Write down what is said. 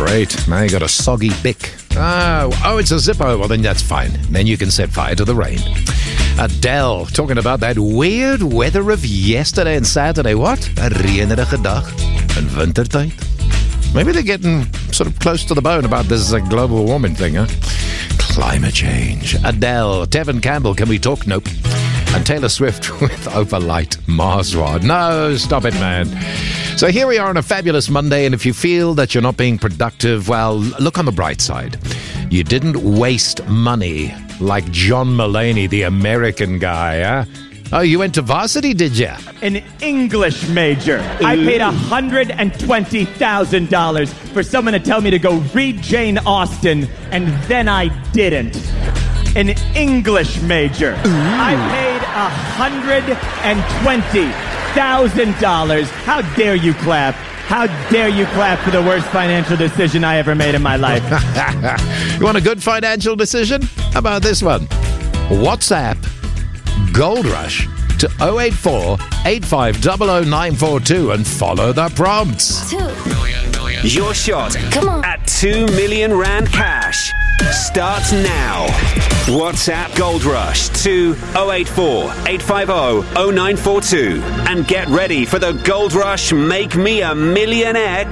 Great. Now you got a soggy bick. Oh, it's a Zippo. Well, then that's fine. Then you can set fire to the rain. Adele, talking about that weird weather of yesterday and Saturday. What? 'n reënerige dag in wintertyd. Maybe they're getting sort of close to the bone about this global warming thing, huh? Climate change. Adele, Tevin Campbell, can we talk? Nope. And Taylor Swift with Overlight Marswad. No, stop it, man. So here we are on a fabulous Monday, and if you feel that you're not being productive, well, look on the bright side. You didn't waste money like John Mulaney, the American guy, huh? Oh, you went to varsity, did you? An English major. I paid $120,000 for someone to tell me to go read Jane Austen, and then I didn't. An English major. I paid $120,000. How dare you clap? How dare you clap for the worst financial decision I ever made in my life? You want a good financial decision? How about this one? WhatsApp Gold Rush to 084 8500 942 and follow the prompts. 2 Your shot Come on. at 2 million rand cash starts now. WhatsApp Gold Rush to 084 850 0942 and get ready for the Gold Rush Make Me a Millionaire